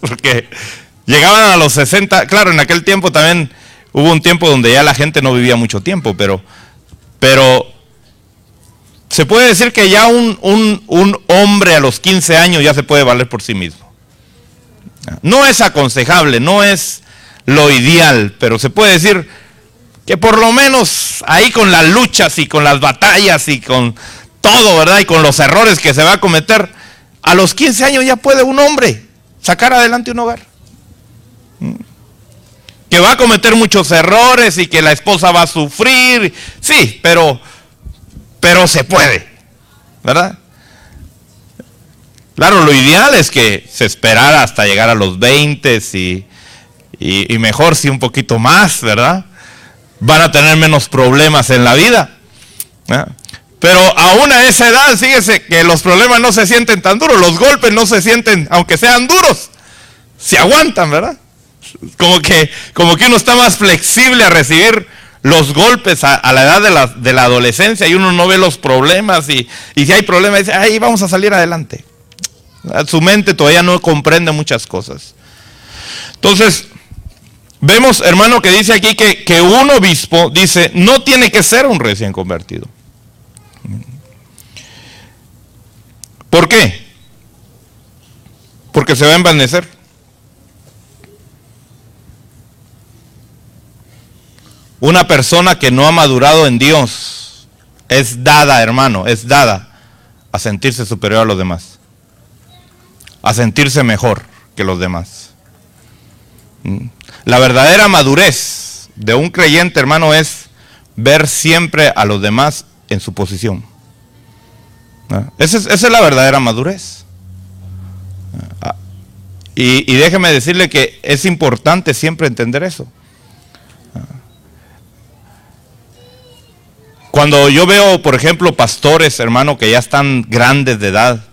porque llegaban a los 60, claro, en aquel tiempo también hubo un tiempo donde ya la gente no vivía mucho tiempo, pero se puede decir que ya un hombre a los 15 años ya se puede valer por sí mismo. No es aconsejable, no es lo ideal, pero se puede decir que por lo menos ahí con las luchas y con las batallas y con todo, ¿verdad? Y con los errores que se va a cometer, a los 15 años ya puede un hombre sacar adelante un hogar. Que va a cometer muchos errores y que la esposa va a sufrir, sí, pero se puede, ¿verdad? Claro, lo ideal es que se esperara hasta llegar a los 20 y mejor si un poquito más, ¿verdad? Van a tener menos problemas en la vida, ¿verdad? Pero aún a esa edad, fíjese que los problemas no se sienten tan duros, los golpes no se sienten, aunque sean duros, se aguantan, ¿verdad? Como que uno está más flexible a recibir los golpes a la edad de la adolescencia y uno no ve los problemas y si hay problemas dice, ay, vamos a salir adelante. Su mente todavía no comprende muchas cosas. Entonces, vemos, hermano, que dice aquí que un obispo, dice, no tiene que ser un recién convertido. ¿Por qué? Porque se va a envanecer. Una persona que no ha madurado en Dios es dada, hermano, es dada a sentirse superior a los demás, a sentirse mejor que los demás. La verdadera madurez de un creyente, hermano, es ver siempre a los demás en su posición. Esa es la verdadera madurez. Y déjeme decirle que es importante siempre entender eso. Cuando yo veo, por ejemplo, pastores, hermano, que ya están grandes de edad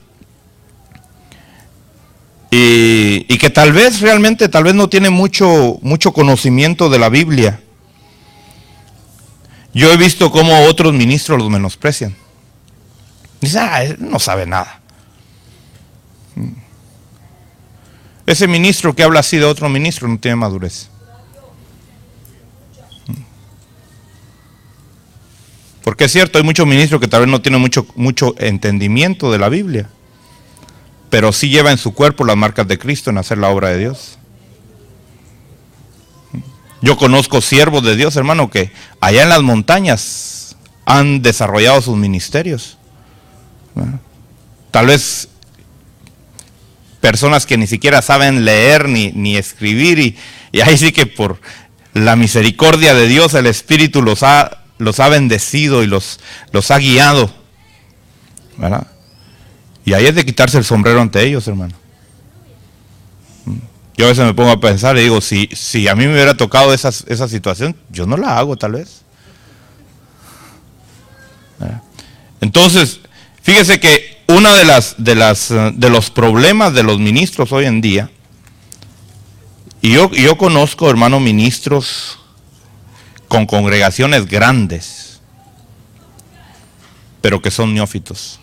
y que tal vez no tienen mucho conocimiento de la Biblia, yo he visto cómo otros ministros los menosprecian. Dicen, él no sabe nada. Ese ministro que habla así de otro ministro no tiene madurez. Porque es cierto, hay muchos ministros que tal vez no tienen mucho entendimiento de la Biblia, pero sí lleva en su cuerpo las marcas de Cristo en hacer la obra de Dios. Yo conozco siervos de Dios, hermano, que allá en las montañas han desarrollado sus ministerios. Tal vez personas que ni siquiera saben leer ni escribir y ahí sí que por la misericordia de Dios el Espíritu los ha bendecido y los ha guiado, ¿verdad? Y ahí es de quitarse el sombrero ante ellos, hermano. Yo a veces me pongo a pensar y digo, si a mí me hubiera tocado esa situación, yo no la hago tal vez. ¿Verdad? Entonces, fíjese que uno de los problemas de los ministros hoy en día, y yo conozco, hermano, ministros con congregaciones grandes, pero que son neófitos.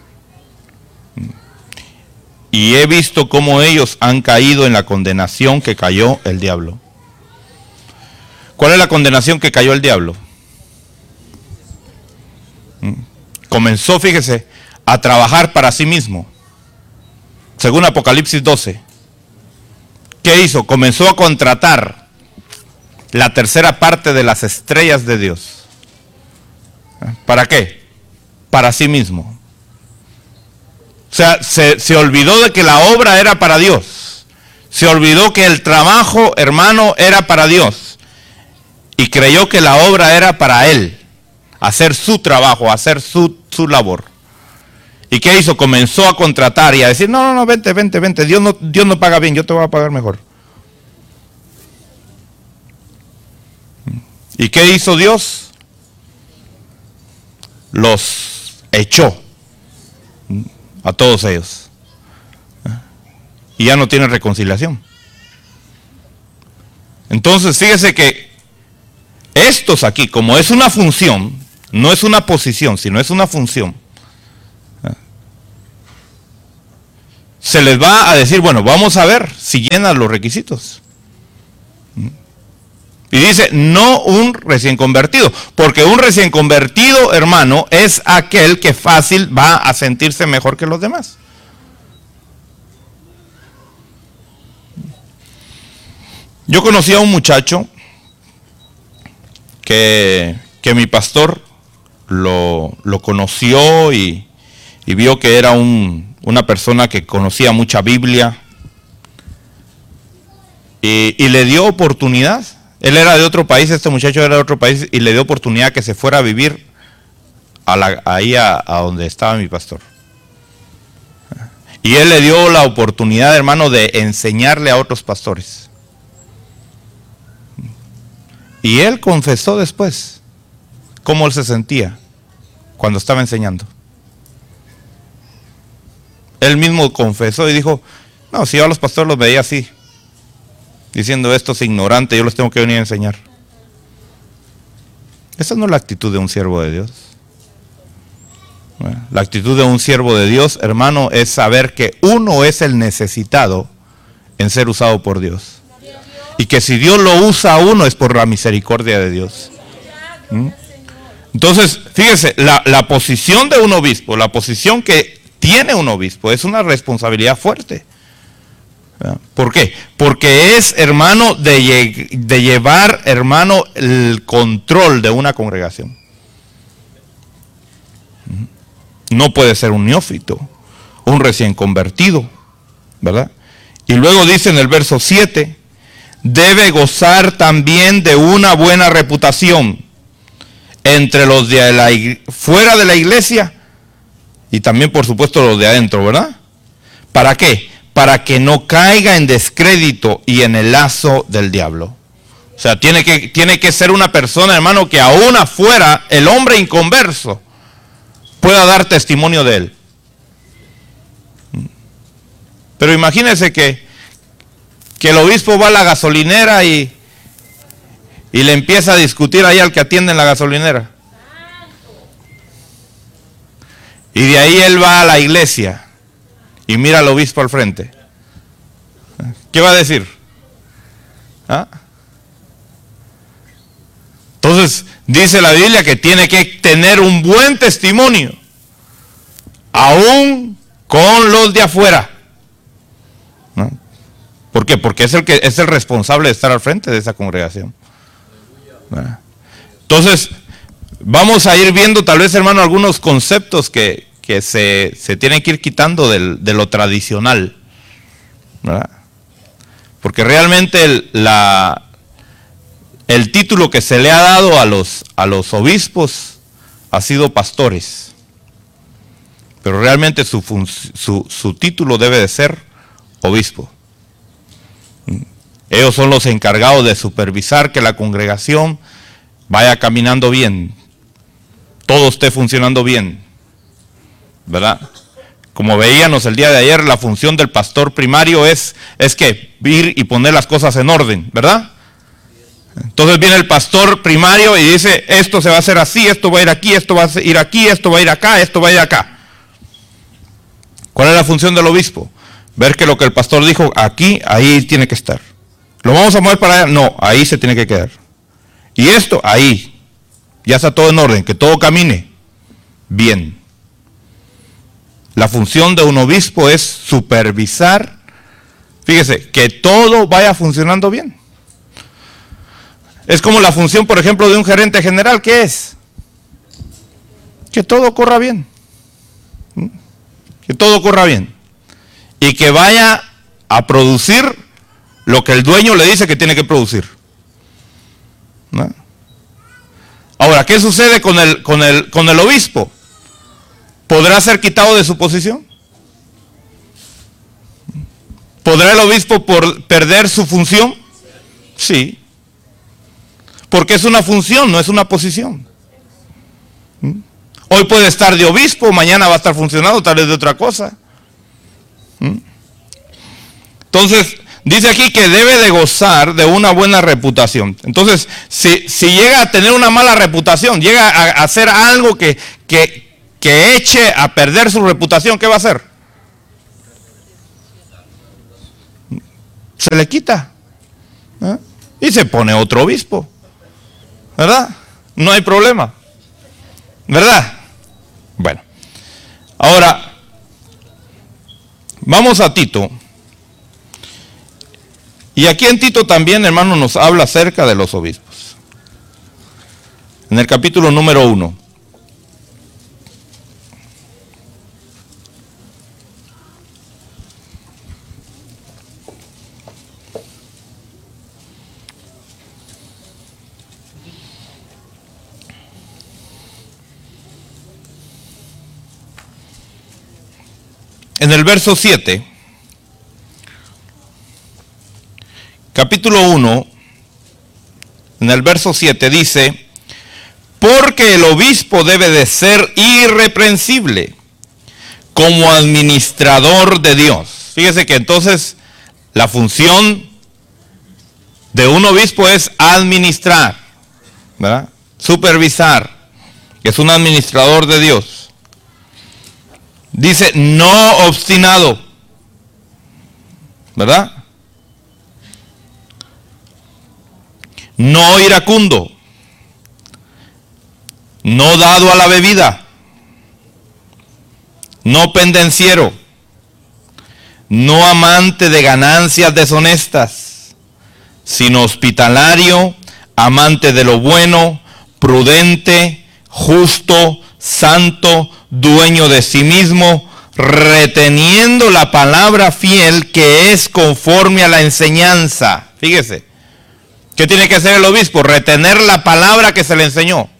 Y he visto cómo ellos han caído en la condenación que cayó el diablo. ¿Cuál es la condenación que cayó el diablo? Comenzó, fíjese, a trabajar para sí mismo. Según Apocalipsis 12. ¿Qué hizo? Comenzó a contratar la tercera parte de las estrellas de Dios. ¿Para qué? Para sí mismo. O sea, se olvidó de que la obra era para Dios. Se olvidó que el trabajo, hermano, era para Dios. Y creyó que la obra era para él. Hacer su trabajo, hacer su labor. ¿Y qué hizo? Comenzó a contratar y a decir, no, vente. Dios no paga bien, yo te voy a pagar mejor. ¿Y qué hizo Dios? Los echó a todos ellos. Y ya no tiene reconciliación. Entonces, fíjese que estos aquí, como es una función, no es una posición, sino es una función. se les va a decir, bueno, vamos a ver si llenan los requisitos. Y dice, no un recién convertido, porque un recién convertido, hermano, es aquel que fácil va a sentirse mejor que los demás. Yo conocí a un muchacho que mi pastor lo conoció y vio que era una persona que conocía mucha Biblia y le dio oportunidad. Él era de otro país, este muchacho era de otro país, y le dio oportunidad que se fuera a vivir ahí a donde estaba mi pastor. Y él le dio la oportunidad, hermano, de enseñarle a otros pastores. Y él confesó después cómo él se sentía cuando estaba enseñando. Él mismo confesó y dijo, no, si yo a los pastores los veía así, diciendo esto es ignorante, yo les tengo que venir a enseñar. Esa no es la actitud de un siervo de Dios. Bueno, la actitud de un siervo de Dios, hermano, es saber que uno es el necesitado en ser usado por Dios. Y que si Dios lo usa a uno es por la misericordia de Dios. Entonces, fíjese, la posición de un obispo, la posición que tiene un obispo es una responsabilidad fuerte. ¿Por qué? Porque es, hermano, de llevar, hermano, el control de una congregación. No puede ser un neófito, un recién convertido, ¿verdad? Y luego dice en el verso 7, debe gozar también de una buena reputación entre los de fuera de la iglesia y también, por supuesto, los de adentro, ¿verdad? ¿Para qué? Para que no caiga en descrédito y en el lazo del diablo. O sea, tiene que ser una persona, hermano, que aún afuera, el hombre inconverso pueda dar testimonio de él. Pero imagínense que el obispo va a la gasolinera y le empieza a discutir ahí al que atiende en la gasolinera. Y de ahí él va a la iglesia y mira al obispo al frente. ¿Qué va a decir? ¿Ah? Entonces, dice la Biblia que tiene que tener un buen testimonio, aún con los de afuera. ¿No? ¿Por qué? Porque es el responsable de estar al frente de esa congregación. ¿No? Entonces, vamos a ir viendo tal vez, hermano, algunos conceptos que se tienen que ir quitando de lo tradicional, ¿verdad? Porque realmente el título que se le ha dado a los obispos ha sido pastores. Pero realmente su título debe de ser obispo. Ellos son los encargados de supervisar que la congregación vaya caminando bien, todo esté funcionando bien, ¿verdad? Como veíamos el día de ayer, la función del pastor primario es que ir y poner las cosas en orden, ¿verdad? Entonces viene el pastor primario y dice, esto se va a hacer así, esto va a ir aquí, esto va a ir aquí, esto va a ir acá, esto va a ir acá. ¿Cuál es la función del obispo? Ver que lo que el pastor dijo aquí, ahí tiene que estar. ¿Lo vamos a mover para allá? No, ahí se tiene que quedar. Y esto, ahí. Ya está todo en orden, que todo camine bien. La función de un obispo es supervisar, fíjese, que todo vaya funcionando bien. Es como la función, por ejemplo, de un gerente general, ¿qué es? Que todo corra bien. Que todo corra bien. Y que vaya a producir lo que el dueño le dice que tiene que producir. ¿No? Ahora, ¿qué sucede con el obispo? ¿Podrá ser quitado de su posición? ¿Podrá el obispo perder su función? Sí. Porque es una función, no es una posición. Hoy puede estar de obispo, mañana va a estar funcionando tal vez de otra cosa. Entonces, dice aquí que debe de gozar de una buena reputación. Entonces, si llega a tener una mala reputación, llega a hacer algo que eche a perder su reputación, ¿qué va a hacer? se le quita, y se pone otro obispo, ¿verdad? No hay problema, ¿verdad? Bueno, ahora vamos a Tito. Y aquí en Tito también, hermano, nos habla acerca de los obispos. En el capítulo número 1. En el verso 7, capítulo 1, en el verso 7 dice, porque el obispo debe de ser irreprensible como administrador de Dios. Fíjese que entonces la función de un obispo es administrar, ¿verdad? Supervisar, es un administrador de Dios. Dice, no obstinado, ¿verdad? No iracundo, no dado a la bebida, no pendenciero, no amante de ganancias deshonestas, sino hospitalario, amante de lo bueno, prudente, justo, santo, dueño de sí mismo, reteniendo la palabra fiel que es conforme a la enseñanza. Fíjese, ¿qué tiene que hacer el obispo? Retener la palabra que se le enseñó,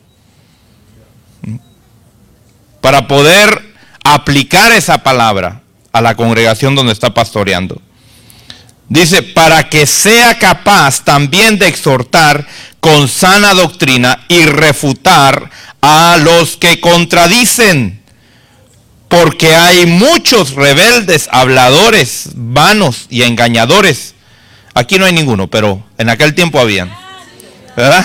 para poder aplicar esa palabra a la congregación donde está pastoreando. Dice, para que sea capaz también de exhortar con sana doctrina y refutar a los que contradicen, porque hay muchos rebeldes, habladores, vanos y engañadores. Aquí no hay ninguno, pero en aquel tiempo habían, ¿verdad?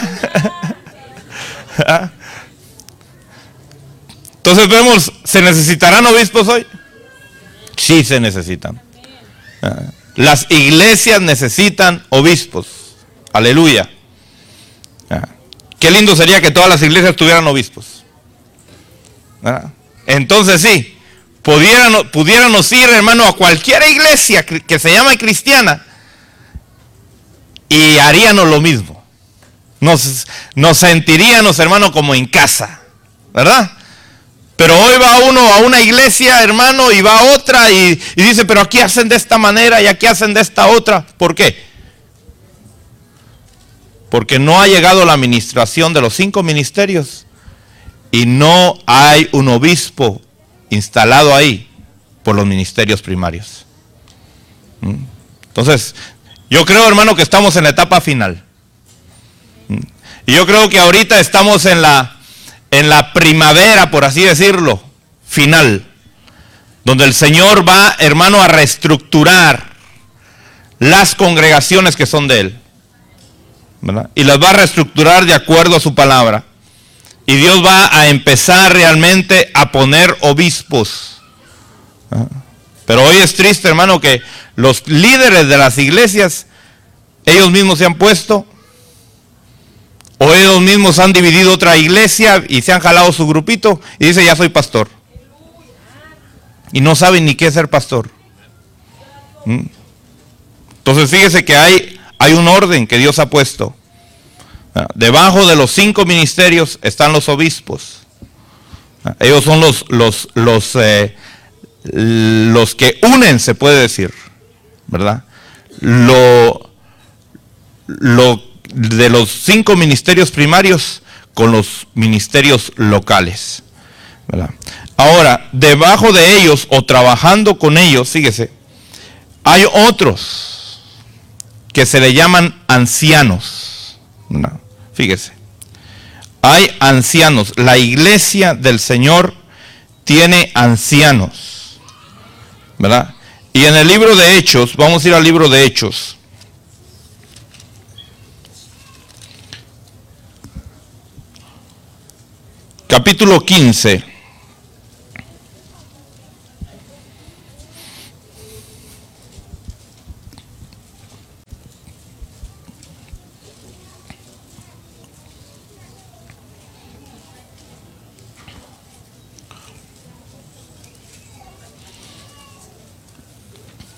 Entonces vemos, ¿se necesitarán obispos hoy? Sí se necesitan. Las iglesias necesitan obispos. Aleluya. Qué lindo sería que todas las iglesias tuvieran obispos. Entonces sí, pudiéramos ir, hermano, a cualquier iglesia que se llama cristiana y haríamos lo mismo. Nos sentiríamos, hermano, como en casa, ¿verdad? Pero hoy va uno a una iglesia, hermano, y va a otra y dice, pero aquí hacen de esta manera y aquí hacen de esta otra. ¿Por qué? Porque no ha llegado la administración de los 5 ministerios y no hay un obispo instalado ahí por los ministerios primarios. Entonces, yo creo, hermano, que estamos en la etapa final. Y yo creo que ahorita estamos en la primavera, por así decirlo, final, donde el Señor va, hermano, a reestructurar las congregaciones que son de Él, ¿verdad? Y las va a reestructurar de acuerdo a su palabra. Y Dios va a empezar realmente a poner obispos. Pero hoy es triste, hermano, que los líderes de las iglesias, ellos mismos se han puesto, o ellos mismos han dividido otra iglesia y se han jalado su grupito y dice, ya soy pastor. Y no saben ni qué es ser pastor. Entonces fíjese que hay un orden que Dios ha puesto. Debajo de los 5 ministerios están los obispos. Ellos son los que unen, se puede decir, ¿verdad? De los 5 ministerios primarios con los ministerios locales, ¿verdad? Ahora, debajo de ellos o trabajando con ellos, fíjese, hay otros que se le llaman ancianos, ¿verdad? Fíjese, hay ancianos. La iglesia del Señor tiene ancianos, ¿verdad? Y en el libro de Hechos, vamos a ir al libro de Hechos. Capítulo 15.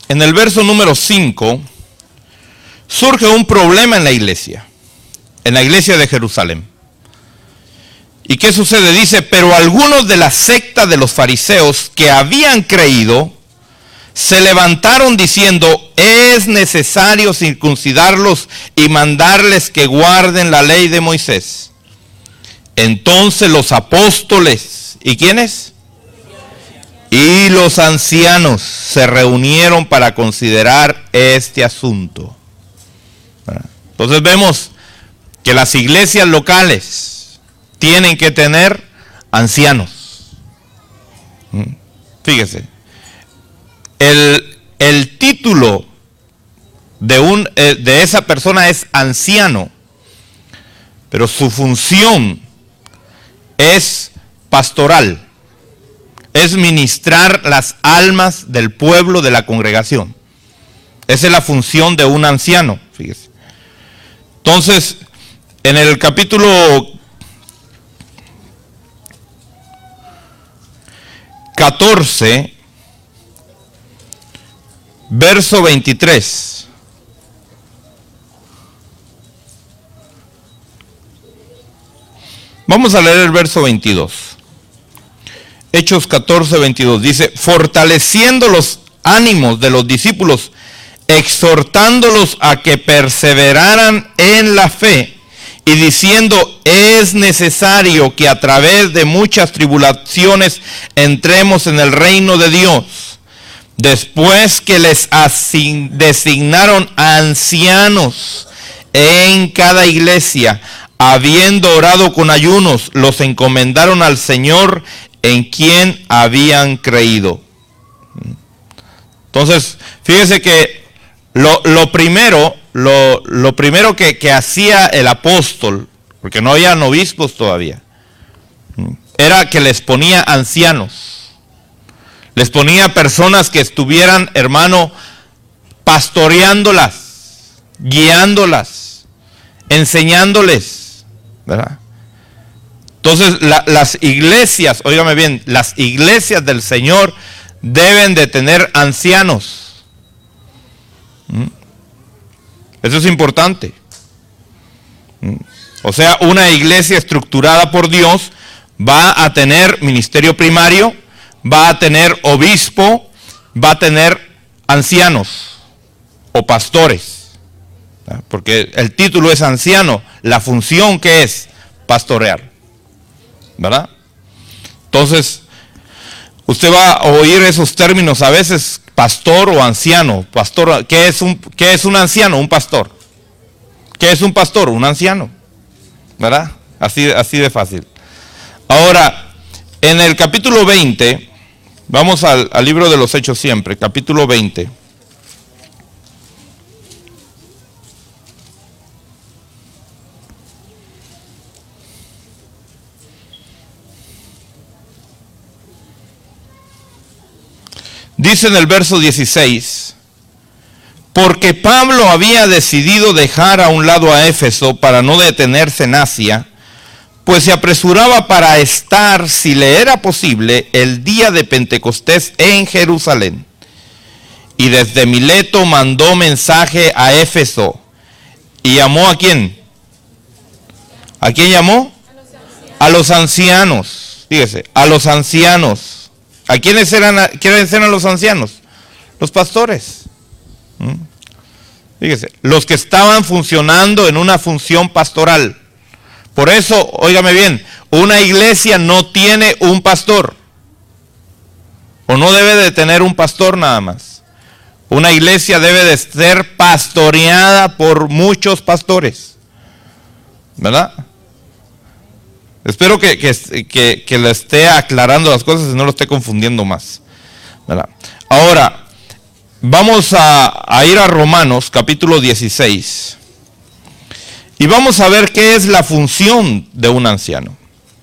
en el verso número 5, surge un problema en la iglesia de Jerusalén. ¿Y qué sucede? Dice, pero algunos de la secta de los fariseos que habían creído, se levantaron diciendo, es necesario circuncidarlos y mandarles que guarden la ley de Moisés. Entonces los apóstoles, ¿y quiénes? Y los ancianos se reunieron para considerar este asunto. Entonces vemos que las iglesias locales tienen que tener ancianos. Fíjese, el título de esa persona es anciano, pero su función es pastoral. Es ministrar las almas del pueblo, de la congregación. Esa es la función de un anciano, fíjese. Entonces, en el capítulo 14, verso 23. Vamos a leer el verso 22. Hechos 14, 22. Dice, fortaleciendo los ánimos de los discípulos, exhortándolos a que perseveraran en la fe, y diciendo, es necesario que a través de muchas tribulaciones entremos en el reino de Dios. Después que les designaron ancianos en cada iglesia, habiendo orado con ayunos, los encomendaron al Señor en quien habían creído. Entonces, fíjese que lo primero que hacía el apóstol, porque no había obispos todavía, era que les ponía ancianos. Les ponía personas que estuvieran, hermano, pastoreándolas, guiándolas, enseñándoles, ¿verdad? Entonces, las iglesias, óigame bien, las iglesias del Señor deben de tener ancianos. Eso es importante. O sea, una iglesia estructurada por Dios va a tener ministerio primario, va a tener obispo, va a tener ancianos o pastores. Porque el título es anciano, la función que es pastorear, ¿verdad? Entonces, usted va a oír esos términos a veces, pastor o anciano. Pastor, ¿qué es un anciano? Un pastor. ¿Qué es un pastor? Un anciano, ¿verdad? Así de fácil. Ahora, en el capítulo 20, vamos al libro de los Hechos siempre, capítulo 20. Dice en el verso 16, porque Pablo había decidido dejar a un lado a Éfeso para no detenerse en Asia, pues se apresuraba para estar, si le era posible, el día de Pentecostés en Jerusalén. Y desde Mileto mandó mensaje a Éfeso. ¿Y llamó a quién? ¿A quién llamó? A los ancianos. Fíjese, a los ancianos. ¿A quiénes eran los ancianos? Los pastores. Fíjese, los que estaban funcionando en una función pastoral. Por eso, óigame bien, una iglesia no tiene un pastor. O no debe de tener un pastor nada más. Una iglesia debe de ser pastoreada por muchos pastores. ¿Verdad? Espero que le esté aclarando las cosas y no lo esté confundiendo más, ¿verdad? Ahora, vamos a ir a Romanos capítulo 16 y vamos a ver qué es la función de un anciano.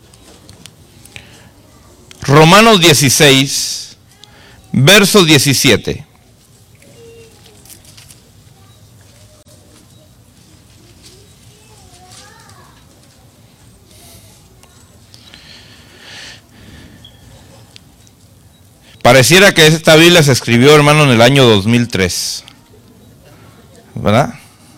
Romanos 16, verso 17. Pareciera que esta Biblia se escribió, hermano, en el año 2003. ¿Verdad?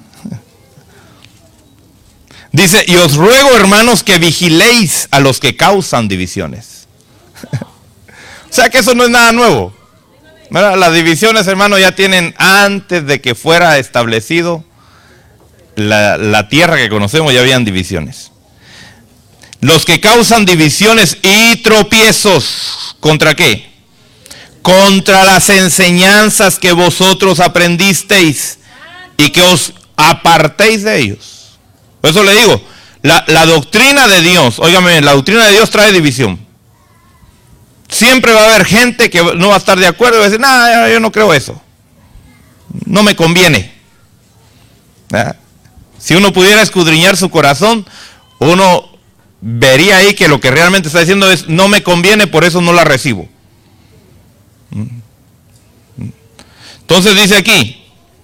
Dice, y os ruego, hermanos, que vigiléis a los que causan divisiones. O sea que eso no es nada nuevo. ¿Verdad? Las divisiones, hermano, ya tienen antes de que fuera establecido la tierra que conocemos, ya habían divisiones. Los que causan divisiones y tropiezos, ¿contra qué? Contra las enseñanzas que vosotros aprendisteis y que os apartéis de ellos. Por eso le digo, la doctrina de Dios, óigame, la doctrina de Dios trae división. Siempre va a haber gente que no va a estar de acuerdo y va a decir, no, yo no creo eso. No me conviene. ¿Verdad? Si uno pudiera escudriñar su corazón, uno vería ahí que lo que realmente está diciendo es, no me conviene, por eso no la recibo. Entonces dice aquí,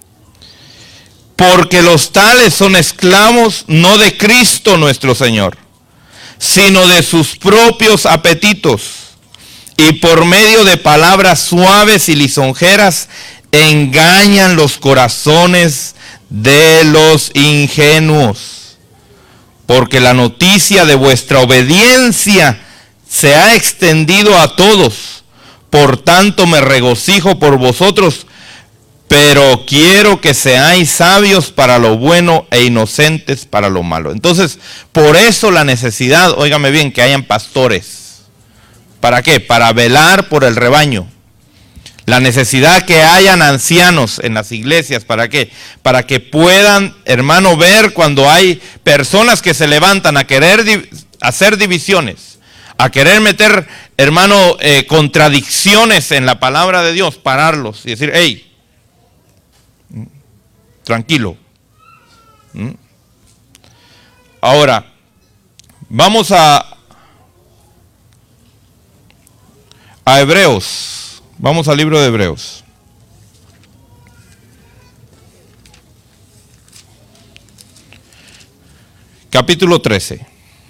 porque los tales son esclavos no de Cristo nuestro Señor, sino de sus propios apetitos, y por medio de palabras suaves y lisonjeras engañan los corazones de los ingenuos. Porque la noticia de vuestra obediencia se ha extendido a todos, por tanto me regocijo por vosotros, pero quiero que seáis sabios para lo bueno e inocentes para lo malo. Entonces, por eso la necesidad, óigame bien, que hayan pastores. ¿Para qué? Para velar por el rebaño. La necesidad que hayan ancianos en las iglesias. ¿Para qué? Para que puedan, hermano, ver cuando hay personas que se levantan a querer hacer divisiones, a querer meter, hermano, contradicciones en la palabra de Dios, pararlos y decir, hey, tranquilo. Ahora, vamos a Hebreos. Vamos al libro de Hebreos. Capítulo 13.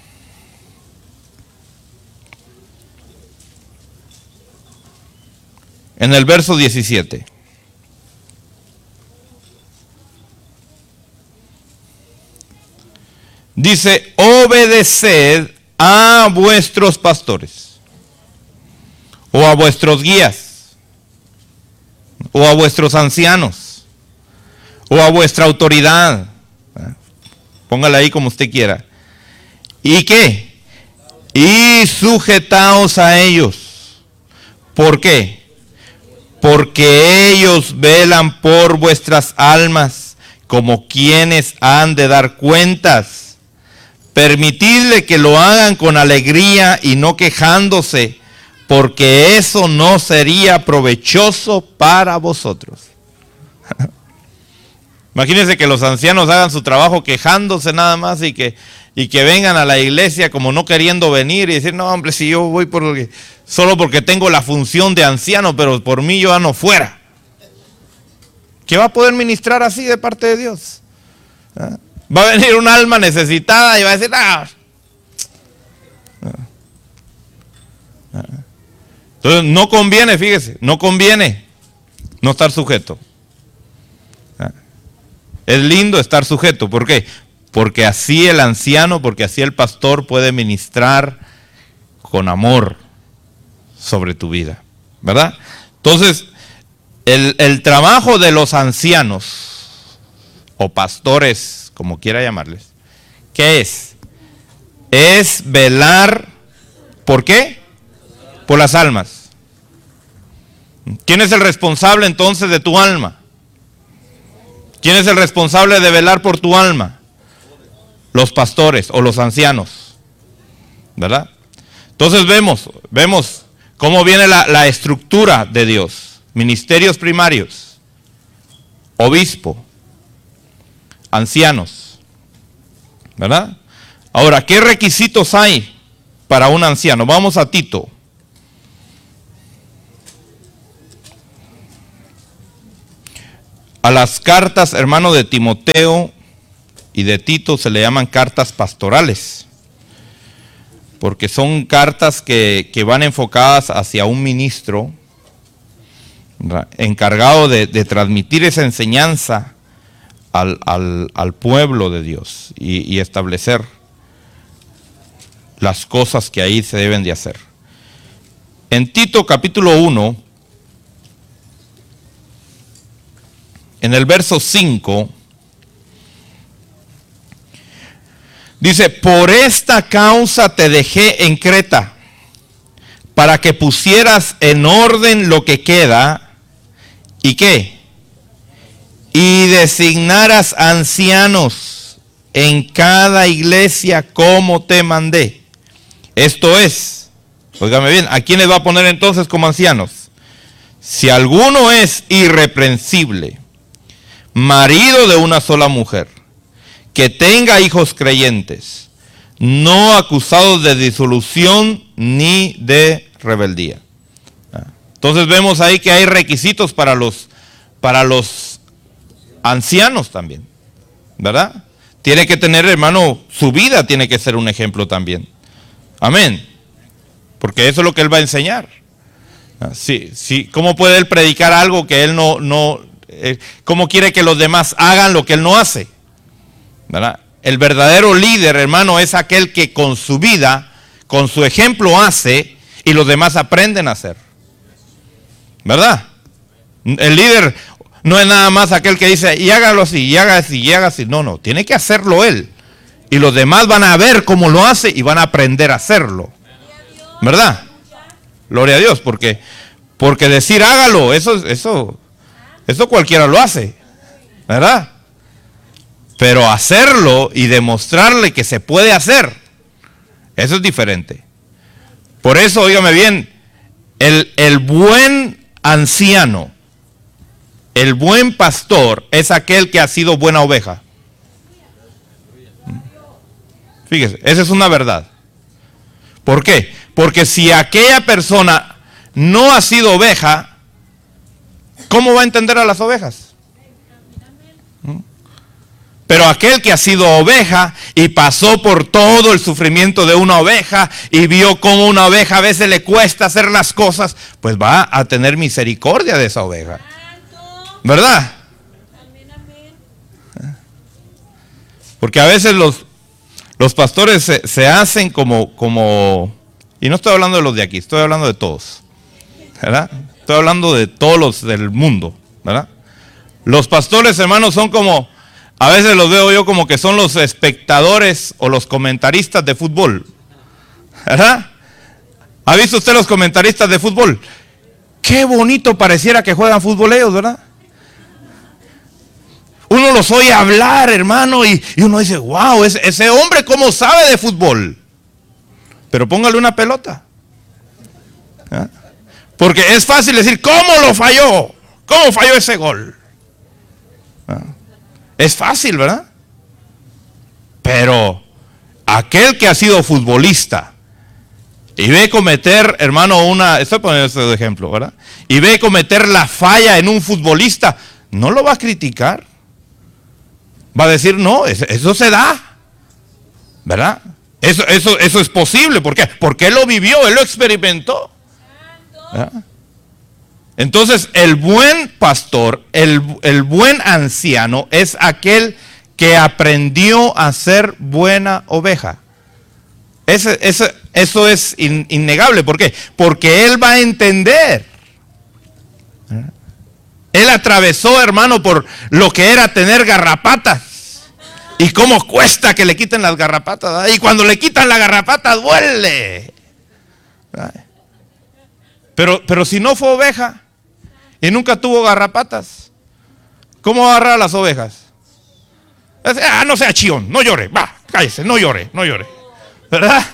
En el verso 17. Dice, obedeced a vuestros pastores, o a vuestros guías, o a vuestros ancianos, o a vuestra autoridad. Póngala ahí como usted quiera. ¿Y qué? Y sujetaos a ellos. ¿Por qué? Porque ellos velan por vuestras almas, como quienes han de dar cuentas. Permitidle que lo hagan con alegría y no quejándose, porque eso no sería provechoso para vosotros. Imagínense que los ancianos hagan su trabajo quejándose nada más y que vengan a la iglesia como no queriendo venir y decir, no hombre, si yo voy solo porque tengo la función de anciano, pero por mí yo ya no fuera. ¿Qué va a poder ministrar así de parte de Dios? Va a venir un alma necesitada y va a decir, Entonces no conviene, fíjese, no conviene no estar sujeto. Es lindo estar sujeto, ¿por qué? Porque así el anciano, porque así el pastor puede ministrar con amor sobre tu vida, ¿verdad? Entonces, el trabajo de los ancianos, o pastores, como quiera llamarles, ¿qué es? Es velar, ¿por qué? Por las almas. ¿Quién es el responsable entonces de tu alma? ¿Quién es el responsable de velar por tu alma? Los pastores o los ancianos, ¿verdad? Entonces vemos cómo viene la estructura de Dios. Ministerios primarios, obispo, ancianos, ¿verdad? Ahora, ¿qué requisitos hay para un anciano? Vamos a Tito. A las cartas, hermano, de Timoteo y de Tito se le llaman cartas pastorales, porque son cartas que van enfocadas hacia un ministro encargado de transmitir esa enseñanza al pueblo de Dios y establecer las cosas que ahí se deben de hacer. En Tito capítulo 1, en el verso 5, dice: por esta causa te dejé en Creta, para que pusieras en orden lo que queda, ¿y qué? Y designaras ancianos en cada iglesia como te mandé. Esto es, óigame bien, ¿a quién les va a poner entonces como ancianos? Si alguno es irreprensible, marido de una sola mujer, que tenga hijos creyentes, no acusados de disolución ni de rebeldía. Entonces vemos ahí que hay requisitos para los ancianos también, ¿verdad? Tiene que tener, hermano, su vida tiene que ser un ejemplo también. Amén. Porque eso es lo que él va a enseñar. Sí, ¿cómo puede él predicar algo que él cómo quiere que los demás hagan lo que él no hace? ¿Verdad? El verdadero líder, hermano, es aquel que con su vida, con su ejemplo hace y los demás aprenden a hacer. ¿Verdad? El líder no es nada más aquel que dice, y hágalo así, y haga así, y haga así. No, tiene que hacerlo él. Y los demás van a ver cómo lo hace y van a aprender a hacerlo. ¿Verdad? Gloria a Dios, porque decir hágalo, eso cualquiera lo hace. ¿Verdad? Pero hacerlo y demostrarle que se puede hacer, eso es diferente. Por eso, óigame bien, el buen anciano, el buen pastor es aquel que ha sido buena oveja. Fíjese, esa es una verdad. ¿Por qué? Porque si aquella persona no ha sido oveja, ¿cómo va a entender a las ovejas? Pero aquel que ha sido oveja y pasó por todo el sufrimiento de una oveja y vio cómo una oveja a veces le cuesta hacer las cosas, pues va a tener misericordia de esa oveja. ¿Verdad? Porque a veces los pastores se hacen como, y no estoy hablando de los de aquí, estoy hablando de todos, ¿verdad? Estoy hablando de todos los del mundo, ¿verdad? Los pastores, hermanos, son como, a veces los veo yo como que son los espectadores o los comentaristas de fútbol, ¿verdad? ¿Ha visto usted los comentaristas de fútbol? Qué bonito pareciera que juegan fútbol ellos, ¿verdad? Uno los oye hablar, hermano, y uno dice, wow, ese hombre cómo sabe de fútbol. Pero póngale una pelota. ¿Ah? Porque es fácil decir, ¿cómo lo falló? ¿Cómo falló ese gol? ¿Ah? Es fácil, ¿verdad? Pero aquel que ha sido futbolista y ve cometer, hermano, estoy poniendo este de ejemplo, ¿verdad? Y ve cometer la falla en un futbolista, no lo va a criticar. Va a decir, no, eso se da, ¿verdad? Eso es posible. ¿Por qué? Porque él lo vivió, él lo experimentó. ¿Verdad? Entonces, el buen pastor, el buen anciano es aquel que aprendió a ser buena oveja. Eso es innegable. ¿Por qué? Porque él va a entender. ¿Verdad? Él atravesó, hermano, por lo que era tener garrapatas. Y cómo cuesta que le quiten las garrapatas, ¿verdad? Y cuando le quitan la garrapata duele. ¿Verdad? Pero si no fue oveja y nunca tuvo garrapatas, ¿cómo agarrar a las ovejas? No sea chión, no llore, va, cállese, no llore, ¿verdad?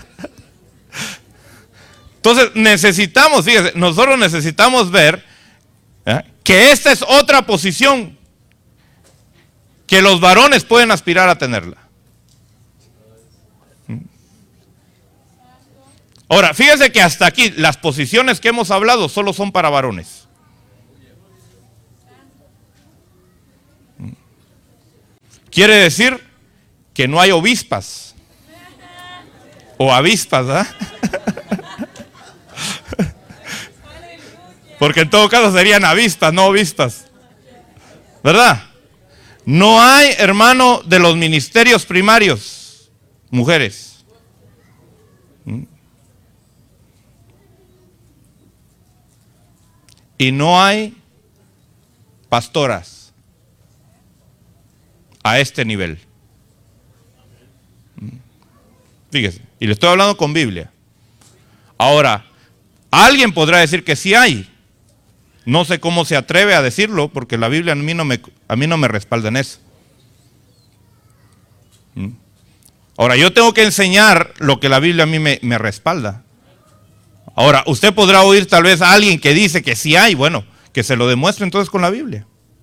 Entonces necesitamos, fíjese, nosotros necesitamos ver que esta es otra posición que los varones pueden aspirar a tenerla. Ahora, fíjese que hasta aquí las posiciones que hemos hablado solo son para varones. Quiere decir que no hay obispas o avispas, ¿verdad? Porque en todo caso serían avistas, no vistas. ¿Verdad? No hay, hermano, de los ministerios primarios, mujeres. Y no hay pastoras a este nivel. Fíjese, y le estoy hablando con Biblia. Ahora, alguien podrá decir que sí hay. No sé cómo se atreve a decirlo, porque la Biblia a mí no me respalda en eso. Ahora, yo tengo que enseñar lo que la Biblia a mí me respalda. Ahora, usted podrá oír tal vez a alguien que dice que sí hay, bueno, que se lo demuestre entonces con la Biblia.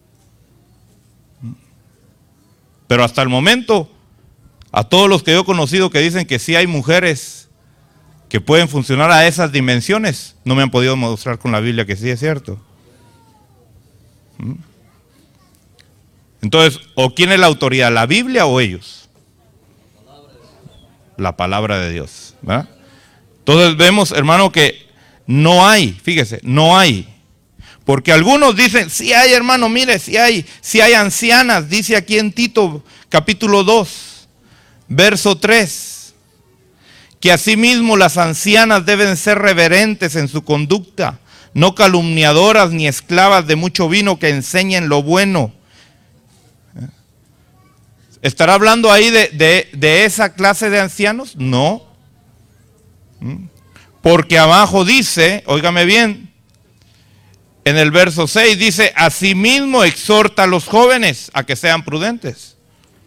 Pero hasta el momento, a todos los que yo he conocido que dicen que sí hay mujeres que pueden funcionar a esas dimensiones, no me han podido mostrar con la Biblia que sí es cierto. Entonces, ¿o quién es la autoridad? ¿La Biblia o ellos? La palabra de Dios, ¿verdad? Entonces vemos, hermano, que no hay, fíjese, no hay. Porque algunos dicen, sí hay, hermano, mire, sí hay ancianas, dice aquí en Tito capítulo 2, verso 3, que asimismo las ancianas deben ser reverentes en su conducta, no calumniadoras ni esclavas de mucho vino, que enseñen lo bueno. ¿Estará hablando ahí de esa clase de ancianos? No. Porque abajo dice, óigame bien, en el verso 6 dice, asimismo exhorta a los jóvenes a que sean prudentes.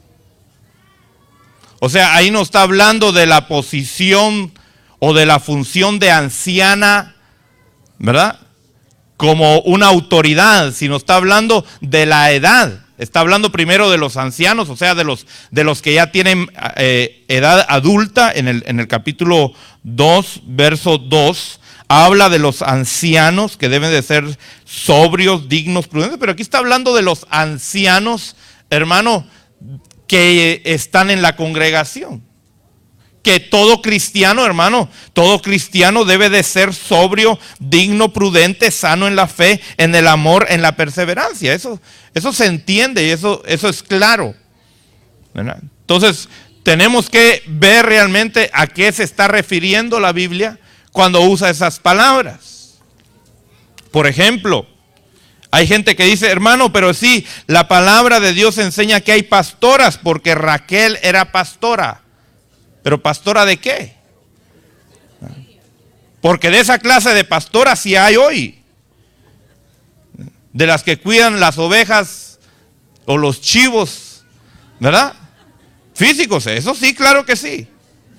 O sea, ahí no está hablando de la posición o de la función de anciana, ¿verdad? Como una autoridad, sino está hablando de la edad. Está hablando primero de los ancianos, o sea, de los que ya tienen edad adulta. En el capítulo 2, verso 2, habla de los ancianos que deben de ser sobrios, dignos, prudentes. Pero aquí está hablando de los ancianos, hermano, que están en la congregación. Que todo cristiano, hermano, todo cristiano debe de ser sobrio, digno, prudente, sano en la fe, en el amor, en la perseverancia. Eso se entiende y eso es claro, ¿verdad? Entonces, tenemos que ver realmente a qué se está refiriendo la Biblia cuando usa esas palabras. Por ejemplo, hay gente que dice, hermano, pero sí, la palabra de Dios enseña que hay pastoras, porque Raquel era pastora. ¿Pero pastora de qué? Porque de esa clase de pastoras sí hay hoy. De las que cuidan las ovejas o los chivos, ¿verdad? Físicos, eso sí, claro que sí.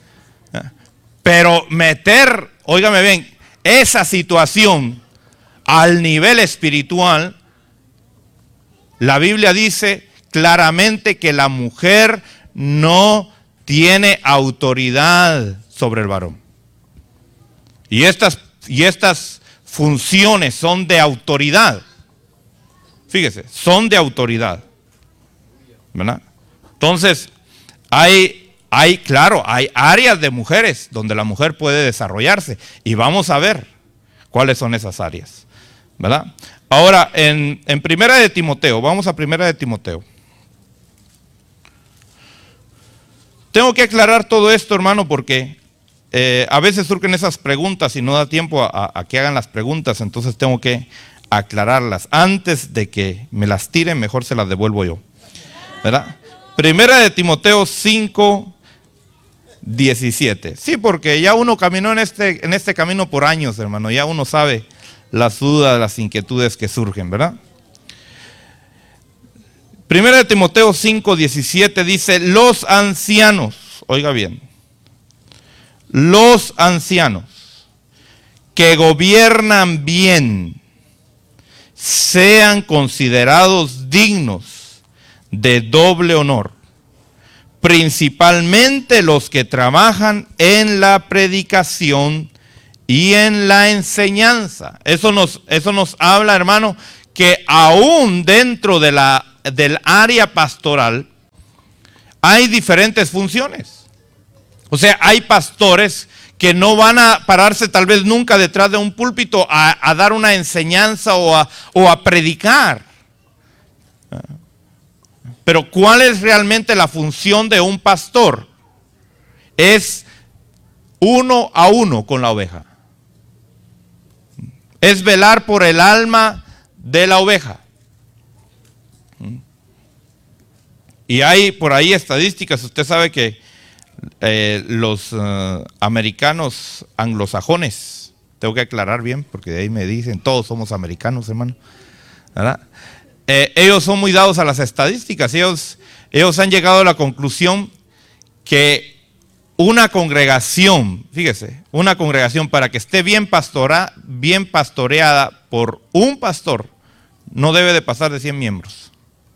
Pero meter, óigame bien, esa situación al nivel espiritual, la Biblia dice claramente que la mujer no tiene autoridad sobre el varón. Y estas funciones son de autoridad. Fíjese, son de autoridad, ¿verdad? Entonces, hay áreas de mujeres donde la mujer puede desarrollarse. Y vamos a ver cuáles son esas áreas, ¿verdad? Ahora, en Primera de Timoteo, vamos a Primera de Timoteo. Tengo que aclarar todo esto, hermano, porque a veces surgen esas preguntas y no da tiempo a que hagan las preguntas, entonces tengo que aclararlas. Antes de que me las tiren, mejor se las devuelvo yo, ¿verdad? Primera de Timoteo 5, 17. Sí, porque ya uno caminó en este camino por años, hermano, ya uno sabe las dudas, las inquietudes que surgen, ¿verdad? Primera de Timoteo 5, 17 dice, los ancianos, oiga bien, los ancianos que gobiernan bien sean considerados dignos de doble honor, principalmente los que trabajan en la predicación y en la enseñanza. Eso nos habla, hermano, que aún dentro del área pastoral hay diferentes funciones. O sea, hay pastores que no van a pararse tal vez nunca detrás de un púlpito a dar una enseñanza o a predicar. Pero ¿cuál es realmente la función de un pastor? Es uno a uno con la oveja. Es velar por el alma de la oveja. Y hay por ahí estadísticas. Usted sabe que los americanos anglosajones, tengo que aclarar bien porque de ahí me dicen, todos somos americanos, hermano, ¿verdad? Ellos son muy dados a las estadísticas. Ellos han llegado a la conclusión que una congregación, fíjese, una congregación para que esté bien pastoreada por un pastor, no debe de pasar de 100 miembros.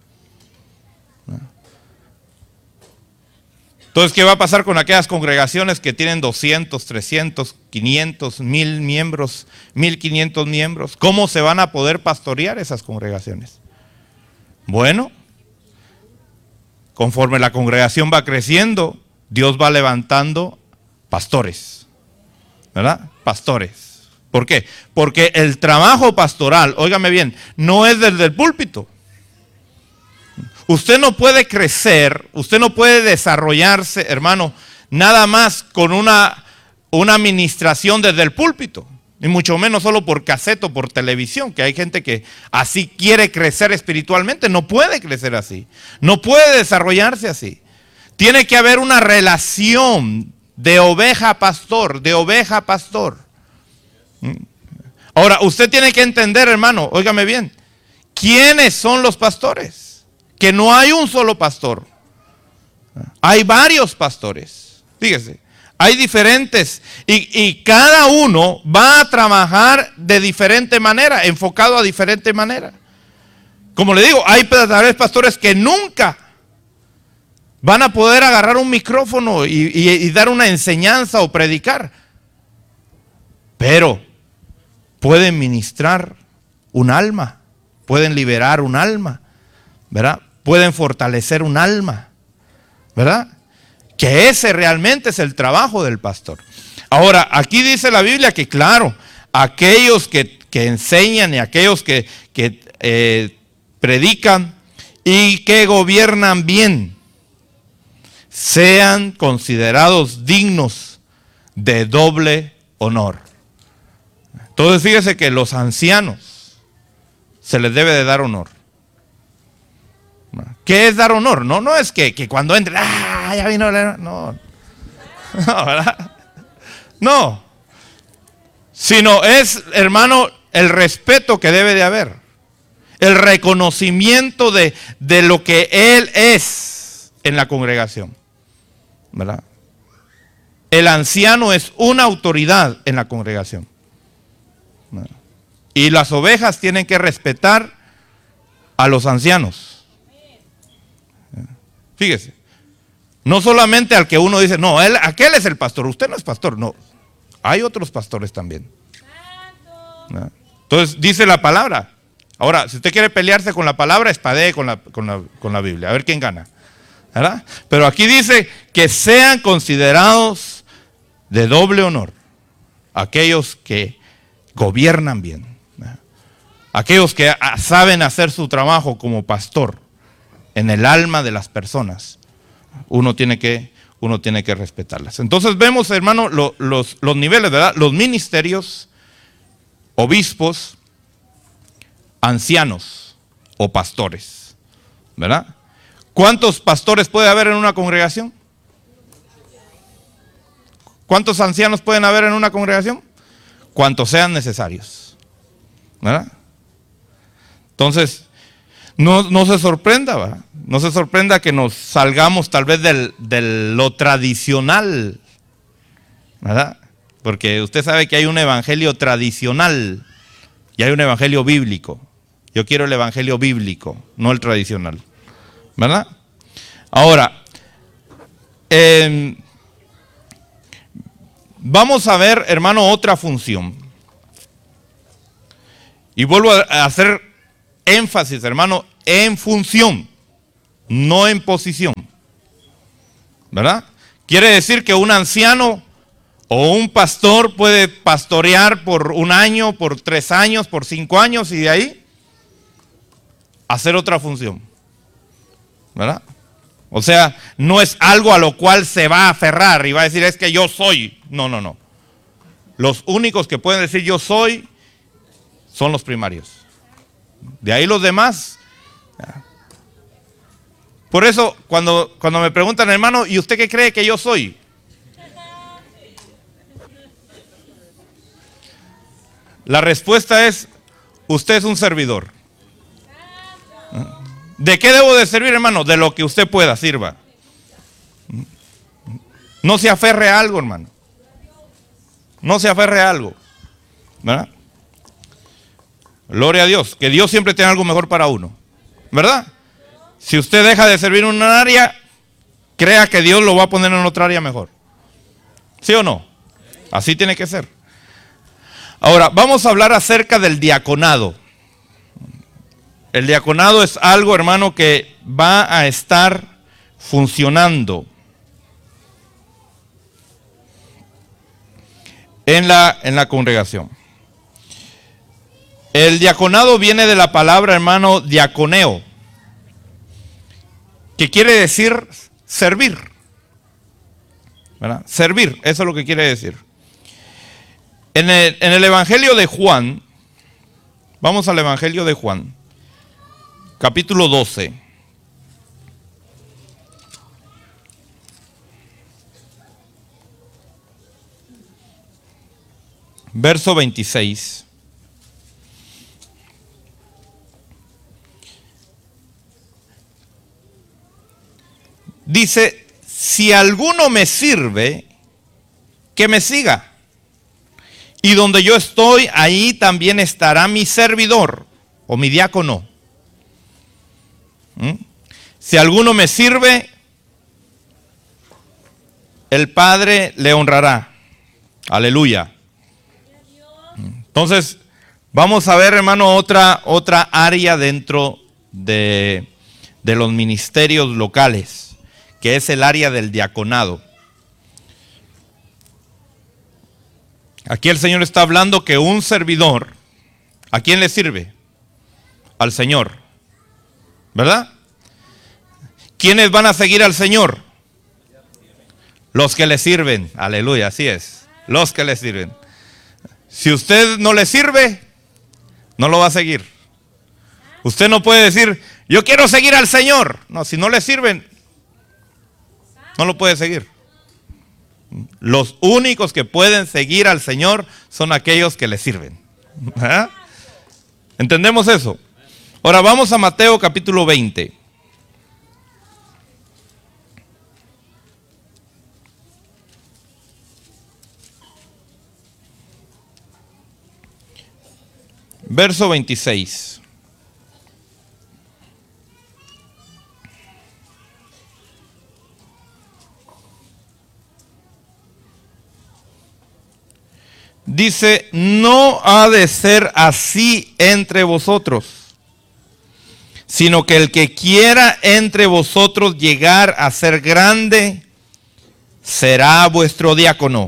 Entonces, ¿qué va a pasar con aquellas congregaciones que tienen 200, 300, 500, 1000 miembros, 1500 miembros? ¿Cómo se van a poder pastorear esas congregaciones? Bueno, conforme la congregación va creciendo, Dios va levantando pastores, ¿verdad? Pastores. ¿Por qué? Porque el trabajo pastoral, óigame bien, no es desde el púlpito. Usted no puede crecer, usted no puede desarrollarse, hermano, nada más con una administración desde el púlpito. Ni mucho menos solo por cassette o por televisión, que hay gente que así quiere crecer espiritualmente. No puede crecer así. No puede desarrollarse así. Tiene que haber una relación de oveja a pastor, de oveja a pastor. Ahora, usted tiene que entender, hermano, óigame bien, ¿quiénes son los pastores? Que no hay un solo pastor. Hay varios pastores. Fíjese. Hay diferentes y cada uno va a trabajar de diferente manera, enfocado a diferente manera. Como le digo, hay pastores que nunca van a poder agarrar un micrófono y dar una enseñanza o predicar. Pero pueden ministrar un alma, pueden liberar un alma, ¿verdad? Pueden fortalecer un alma, ¿verdad? Que ese realmente es el trabajo del pastor. Ahora, aquí dice la Biblia que claro, aquellos que enseñan y aquellos que predican y que gobiernan bien, sean considerados dignos de doble honor. Entonces fíjese que los ancianos se les debe de dar honor. ¿Qué es dar honor? No es que cuando entre, ya vino, no, ¿verdad? No, sino es, hermano, el respeto que debe de haber, el reconocimiento de lo que él es en la congregación, ¿verdad? El anciano es una autoridad en la congregación, ¿verdad? Y las ovejas tienen que respetar a los ancianos. Fíjese, no solamente al que uno dice, no, aquel es el pastor, usted no es pastor, no, hay otros pastores también. ¿No? Entonces dice la palabra. Ahora, si usted quiere pelearse con la palabra, espadee con la Biblia, a ver quién gana, ¿verdad? Pero aquí dice que sean considerados de doble honor aquellos que gobiernan bien, ¿verdad? Aquellos que saben hacer su trabajo como pastor en el alma de las personas, uno tiene que respetarlas. Entonces vemos, hermano, los niveles, ¿verdad? Los ministerios, obispos, ancianos o pastores, ¿verdad? ¿Cuántos pastores puede haber en una congregación? ¿Cuántos ancianos pueden haber en una congregación? Cuantos sean necesarios, ¿verdad? Entonces, no se sorprenda, ¿verdad? No se sorprenda que nos salgamos tal vez de lo tradicional, ¿verdad? Porque usted sabe que hay un evangelio tradicional y hay un evangelio bíblico. Yo quiero el evangelio bíblico, no el tradicional, ¿verdad? Ahora, vamos a ver, hermano, otra función. Y vuelvo a hacer énfasis, hermano, en función, no en posición, ¿verdad? Quiere decir que un anciano O un pastor puede pastorear por 1 año, por 3 años, por 5 años y de ahí hacer otra función, ¿verdad? O sea, no es algo a lo cual se va a aferrar y va a decir es que yo soy. No, no, no. Los únicos que pueden decir yo soy son los primarios. De ahí los demás. Por eso cuando me preguntan, hermano, ¿y usted qué cree que yo soy? La respuesta es, usted es un servidor. ¿De qué debo de servir, hermano? De lo que usted pueda, sirva. No se aferre a algo, hermano. No se aferre a algo, ¿verdad? Gloria a Dios, que Dios siempre tiene algo mejor para uno, ¿verdad? Si usted deja de servir en una área, crea que Dios lo va a poner en otra área mejor. ¿Sí o no? Así tiene que ser. Ahora, vamos a hablar acerca del diaconado. El diaconado es algo, hermano, que va a estar funcionando en la congregación. El diaconado viene de la palabra, hermano, diaconeo, que quiere decir servir, ¿verdad? Servir, eso es lo que quiere decir. En el Evangelio de Juan, vamos al Evangelio de Juan, capítulo 12. Verso 26. Dice, si alguno me sirve, que me siga. Y donde yo estoy, ahí también estará mi servidor o mi diácono. Si alguno me sirve, el Padre le honrará. Aleluya. Entonces, vamos a ver, hermano, otra área dentro de los ministerios locales, que es el área del diaconado. Aquí el Señor está hablando que un servidor, ¿a quién le sirve? Al Señor, ¿verdad? ¿Quiénes van a seguir al Señor? Los que le sirven, aleluya, así es, los que le sirven. Si usted no le sirve, no lo va a seguir. Usted no puede decir, yo quiero seguir al Señor. No, si no le sirven, no lo puede seguir. Los únicos que pueden seguir al Señor son aquellos que le sirven. ¿Ah? ¿Entendemos eso? Ahora vamos a Mateo capítulo 20. Verso 26. Dice, no ha de ser así entre vosotros, sino que el que quiera entre vosotros llegar a ser grande, será vuestro diácono.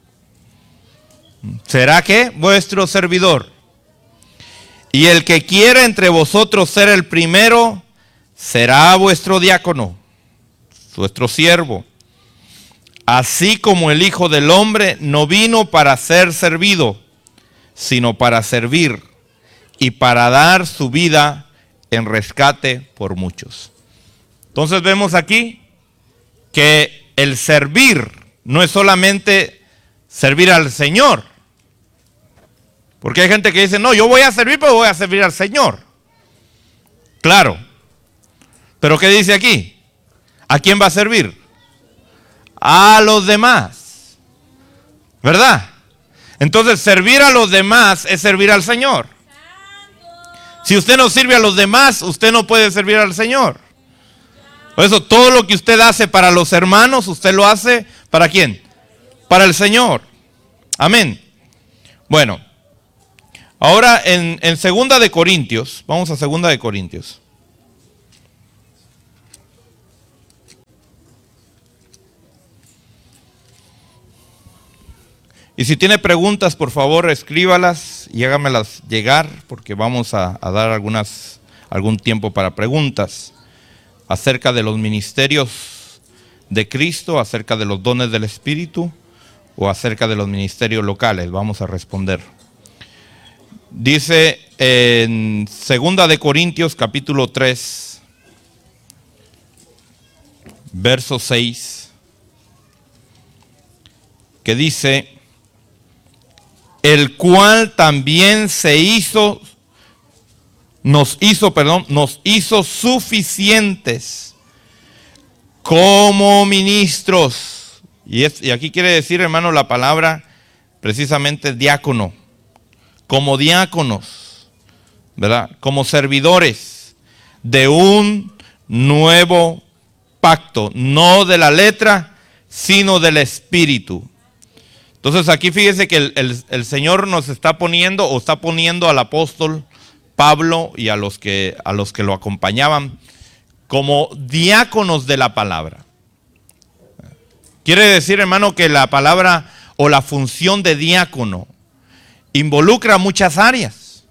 ¿Será qué? Vuestro servidor. Y el que quiera entre vosotros ser el primero, será vuestro diácono, vuestro siervo. Así como el Hijo del Hombre no vino para ser servido, sino para servir y para dar su vida en rescate por muchos. Entonces vemos aquí que el servir no es solamente servir al Señor. Porque hay gente que dice, no, yo voy a servir, pero voy a servir al Señor. Claro. Pero ¿qué dice aquí? ¿A quién va a servir? A los demás. ¿Verdad? Entonces, servir a los demás es servir al Señor. Si usted no sirve a los demás, usted no puede servir al Señor. Por eso, todo lo que usted hace para los hermanos, usted lo hace ¿para quién? Para el Señor. Amén. Bueno, ahora en 2 de Corintios, vamos a 2 de Corintios. Y si tiene preguntas, por favor, escríbalas y hágamelas llegar, porque vamos a dar algún tiempo para preguntas acerca de los ministerios de Cristo, acerca de los dones del Espíritu o acerca de los ministerios locales. Vamos a responder. Dice en 2 de Corintios capítulo 3, verso 6, que dice: el cual también nos hizo suficientes como ministros. Y aquí quiere decir, hermano, la palabra precisamente diácono. Como diáconos, ¿verdad? Como servidores de un nuevo pacto, no de la letra, sino del Espíritu. Entonces aquí fíjese que el Señor nos está poniendo, o está poniendo al apóstol Pablo y a los que lo acompañaban como diáconos de la palabra. Quiere decir, hermano, que la palabra o la función de diácono involucra muchas áreas.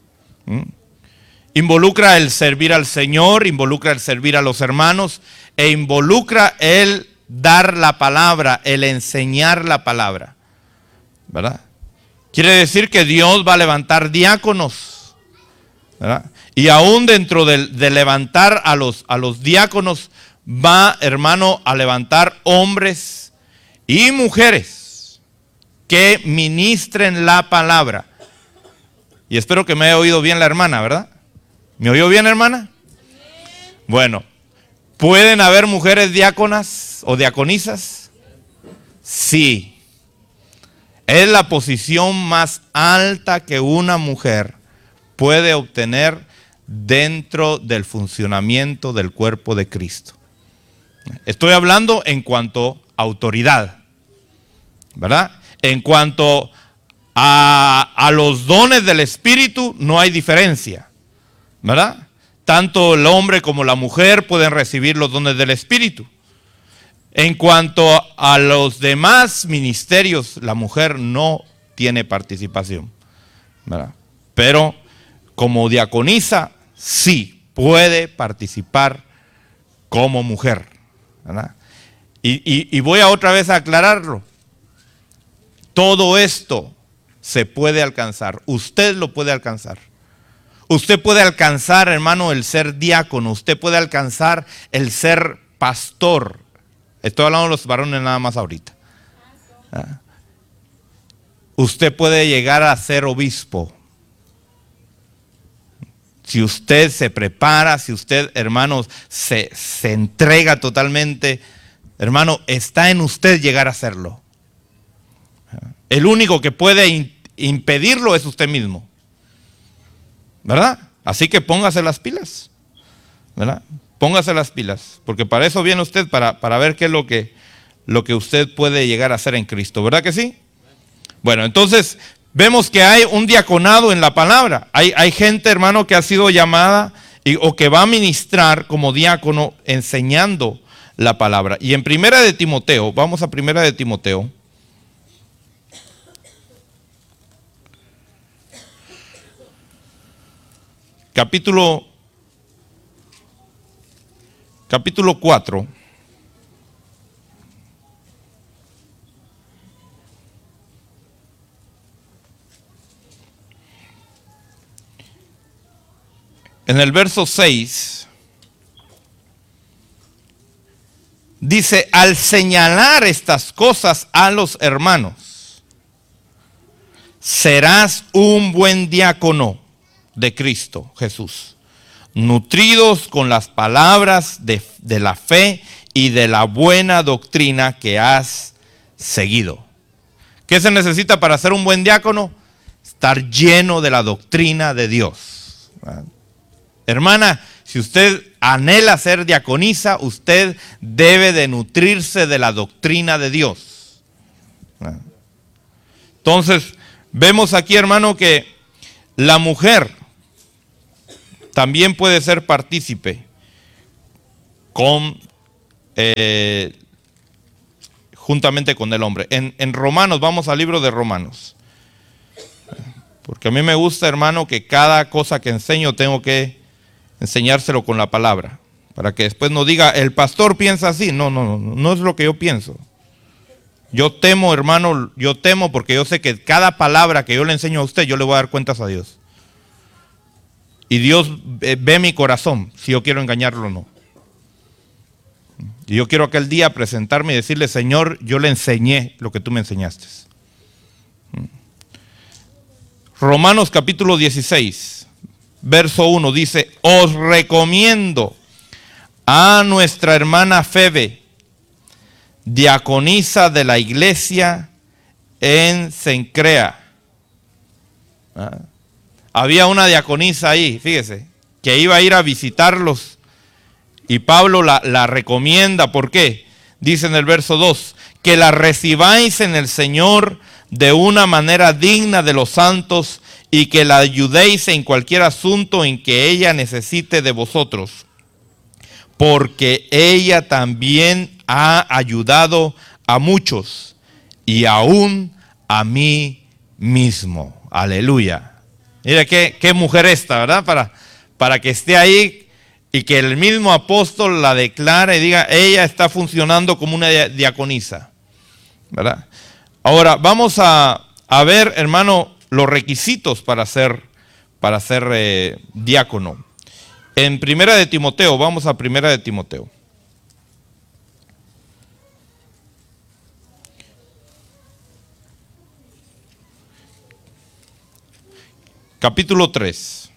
Involucra el servir al Señor, involucra el servir a los hermanos, e involucra el dar la palabra, el enseñar la palabra, ¿verdad? Quiere decir que Dios va a levantar diáconos, ¿verdad? Y aún dentro de levantar a los diáconos, va, hermano, a levantar hombres y mujeres que ministren la palabra. Y espero que me haya oído bien la hermana, ¿verdad? ¿Me oyó bien, hermana? Bueno, ¿pueden haber mujeres diáconas o diaconisas? Sí. Es la posición más alta que una mujer puede obtener dentro del funcionamiento del cuerpo de Cristo. Estoy hablando en cuanto a autoridad, ¿verdad? En cuanto a los dones del Espíritu, no hay diferencia, ¿verdad? Tanto el hombre como la mujer pueden recibir los dones del Espíritu. En cuanto a los demás ministerios, la mujer no tiene participación, ¿verdad? Pero como diaconisa, sí puede participar como mujer, ¿verdad? Y voy a otra vez a aclararlo. Todo esto se puede alcanzar. Usted lo puede alcanzar. Usted puede alcanzar, hermano, el ser diácono. Usted puede alcanzar el ser pastor. Estoy hablando de los varones nada más ahorita. ¿Ah? Usted puede llegar a ser obispo. Si usted se prepara, si usted, hermanos, se entrega totalmente, hermano, está en usted llegar a hacerlo. El único que puede impedirlo es usted mismo, ¿verdad? Así que póngase las pilas, ¿verdad? Póngase las pilas, porque para eso viene usted, para ver qué es lo que usted puede llegar a hacer en Cristo, ¿verdad que sí? Bueno, entonces vemos que hay un diaconado en la palabra. Hay gente, hermano, que ha sido llamada o que va a ministrar como diácono enseñando la palabra. Y en Primera de Timoteo, vamos a Primera de Timoteo. Capítulo 4. En el verso 6 dice: al señalar estas cosas a los hermanos, serás un buen diácono de Cristo Jesús, nutridos con las palabras de la fe y de la buena doctrina que has seguido. ¿Qué se necesita para ser un buen diácono? Estar lleno de la doctrina de Dios. Hermana, si usted anhela ser diaconisa, usted debe de nutrirse de la doctrina de Dios. Entonces, vemos aquí, hermano, que la mujer también puede ser partícipe juntamente con el hombre. En Romanos, vamos al libro de Romanos. Porque a mí me gusta, hermano, que cada cosa que enseño tengo que enseñárselo con la palabra. Para que después no diga, el pastor piensa así. No es lo que yo pienso. Yo temo, hermano, yo temo porque yo sé que cada palabra que yo le enseño a usted, yo le voy a dar cuentas a Dios. Y Dios ve mi corazón, si yo quiero engañarlo o no. Y yo quiero aquel día presentarme y decirle, Señor, yo le enseñé lo que tú me enseñaste. Romanos capítulo 16, verso 1 dice, os recomiendo a nuestra hermana Febe, diaconisa de la iglesia en Cencrea. Había una diaconisa ahí, fíjese, que iba a ir a visitarlos y Pablo la recomienda. ¿Por qué? Dice en el verso 2, que la recibáis en el Señor de una manera digna de los santos y que la ayudéis en cualquier asunto en que ella necesite de vosotros, porque ella también ha ayudado a muchos y aún a mí mismo. Aleluya. Mira qué mujer esta, ¿verdad? Para que esté ahí y que el mismo apóstol la declare y diga, ella está funcionando como una diaconisa, ¿verdad? Ahora vamos a ver, hermano, los requisitos para ser diácono. En Primera de Timoteo, vamos a Primera de Timoteo. Capítulo 3.